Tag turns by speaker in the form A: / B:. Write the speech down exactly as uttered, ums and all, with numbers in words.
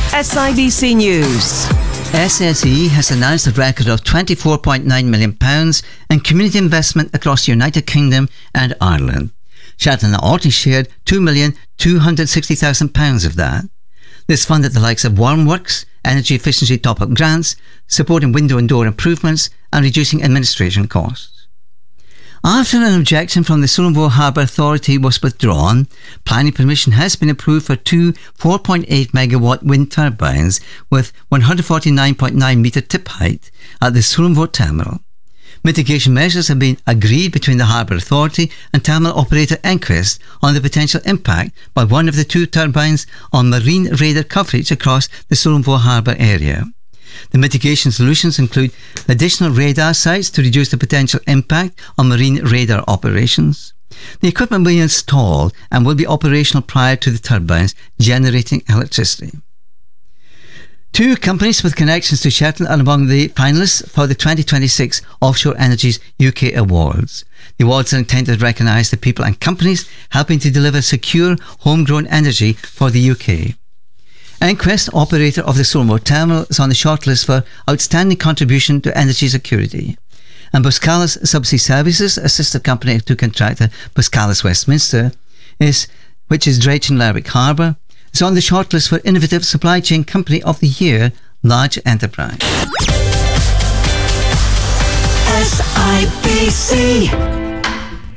A: S I B C News.
B: S S E has announced a record of twenty-four point nine million pounds in community investment across the United Kingdom and Ireland. Shetland and Orkney shared two million two hundred sixty thousand pounds of that. This funded the likes of Warmworks, energy efficiency top-up grants, supporting window and door improvements and reducing administration costs. After an objection from the Sullivore Harbour Authority was withdrawn, planning permission has been approved for two four point eight megawatt wind turbines with one hundred forty-nine point nine metre tip height at the Sullivore Terminal. Mitigation measures have been agreed between the Harbour Authority and terminal operator Enquest on the potential impact by one of the two turbines on marine radar coverage across the Sullivore Harbour area. The mitigation solutions include additional radar sites to reduce the potential impact on marine radar operations. The equipment will be installed and will be operational prior to the turbines generating electricity. Two companies with connections to Shetland are among the finalists for the twenty twenty-six Offshore Energies U K Awards. The awards are intended to recognise the people and companies helping to deliver secure, homegrown energy for the U K. Enquest, operator of the Sullivore Terminal, is on the shortlist for outstanding contribution to energy security. And Boskalis Subsea Services, a sister company to contractor Boskalis Westminster, is, which is dredging Lerwick Harbour, is on the shortlist for Innovative Supply Chain Company of the Year, Large Enterprise.
A: S I B C